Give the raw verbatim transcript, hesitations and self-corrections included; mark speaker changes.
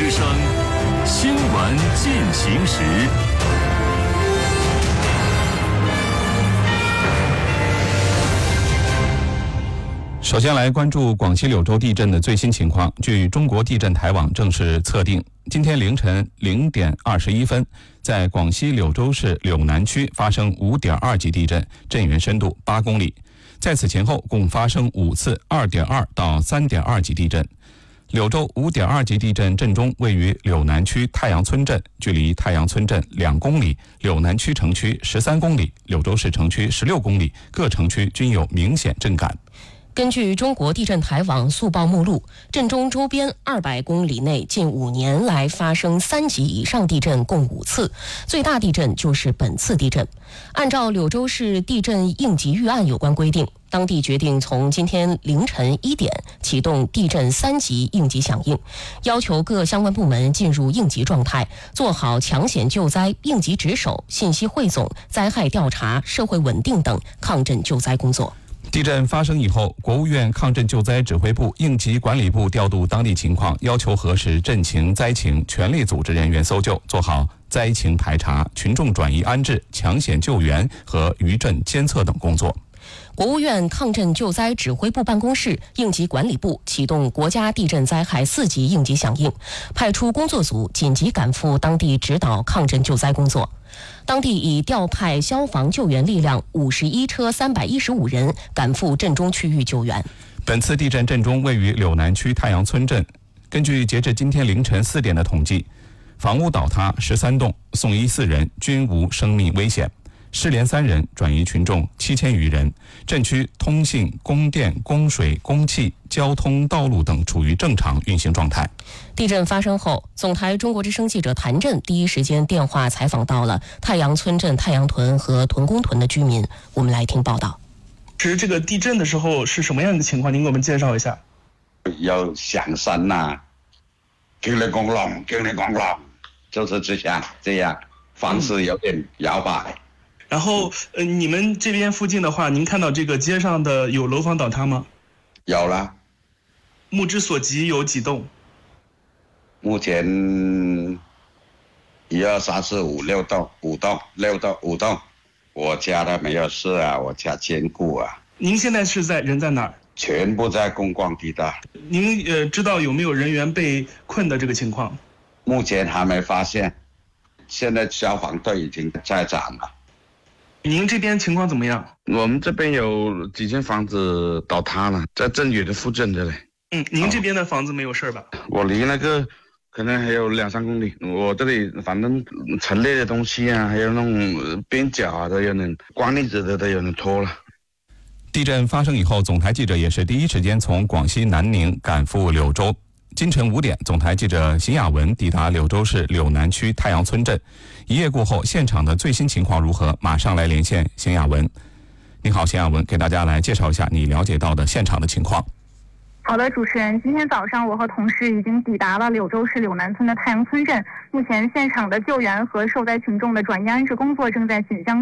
Speaker 1: 之声，新闻进行时。首先来关注广西柳州地震的最新情况。据中国地震台网正式测定，今天凌晨零点二十一分，在广西柳州市柳南区发生五点二级地震，震源深度八公里。在此前后共发生五次二点二到三点二级地震。柳州五点二级地震震中位于柳南区太阳村镇，距离太阳村镇两公里，柳南区城区十三公里，柳州市城区十六公里，各城区均有明显震感。
Speaker 2: 根据中国地震台网速报目录，震中周边二百公里内近五年来发生三级以上地震共五次，最大地震就是本次地震。按照柳州市地震应急预案有关规定，当地决定从今天凌晨一点启动地震三级应急响应，要求各相关部门进入应急状态，做好抢险救灾、应急值守、信息汇总、灾害调查、社会稳定等抗震救灾工作。
Speaker 1: 地震发生以后，国务院抗震救灾指挥部、应急管理部调度当地情况，要求核实震情、灾情，全力组织人员搜救，做好灾情排查、群众转移安置、抢险救援和余震监测等工作。
Speaker 2: 国务院抗震救灾指挥部办公室、应急管理部启动国家地震灾害四级应急响应，派出工作组紧急赶赴当地指导抗震救灾工作。当地已调派消防救援力量五十一车三百一十五人赶赴震中区域救援。
Speaker 1: 本次地震震中位于柳南区太阳村镇，根据截至今天凌晨四点的统计，房屋倒塌十三栋，送医四人，均无生命危险。失联三人，转移群众七千余人。震区通信、供电、供水、供气、交通、道路等处于正常运行状态。
Speaker 2: 地震发生后，总台中国之声记者谭震第一时间电话采访到了太阳村镇太阳屯和屯公屯的居民，我们来听报道。
Speaker 3: 其实这个地震的时候是什么样的情况？您给我们介绍一下。
Speaker 4: 有响声呐，叮铃咣啷，叮铃咣啷，就是这样这样，房子有点摇摆。
Speaker 3: 然后，呃，你们这边附近的话，您看到这个街上的有楼房倒塌吗？
Speaker 4: 有了。
Speaker 3: 目之所及有几栋？
Speaker 4: 目前一二三四五六栋，五栋六栋五栋。我家的没有事啊，我家坚固啊。
Speaker 3: 您现在是在人在哪儿？
Speaker 4: 全部在公共地带。
Speaker 3: 您呃知道有没有人员被困的这个情况？
Speaker 4: 目前还没发现，现在消防队已经在场了。
Speaker 3: 您这边情况怎么样？
Speaker 5: 我们这边有几间房子倒塌了，在镇远的附近的嘞。
Speaker 3: 嗯，您这边的房子没有事吧？
Speaker 5: 我离那个可能还有两三公里，我这里反正陈列的东西啊，还有那种边角啊，都有人光粒子的都有人拖了。
Speaker 1: 地震发生以后，总台记者也是第一时间从广西南宁赶赴柳州。今晨五点，总台记者邢雅文抵达柳州市柳南区太阳村镇。一夜过后，现场的最新情况如何？马上来连线邢雅文。你好，邢雅文，给大家来介绍一下你了解到的现场的情况。
Speaker 6: 好的，主持人，今天早上我和同事已经抵达了柳州市柳南村的太阳村镇，目前现场的救援和受灾群众的转移安置工作正在紧张